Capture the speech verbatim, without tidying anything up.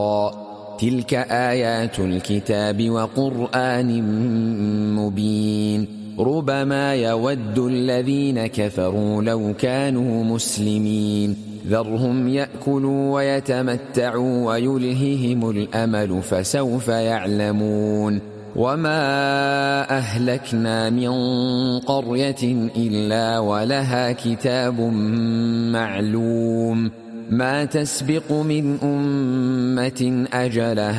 تلك آيات الكتاب وقرآن مبين ربما يود الذين كفروا لو كانوا مسلمين ذرهم يأكلوا ويتمتعوا ويلههم الأمل فسوف يعلمون وما أهلكنا من قرية إلا ولها كتاب معلوم ما تسبق من أمة أجلها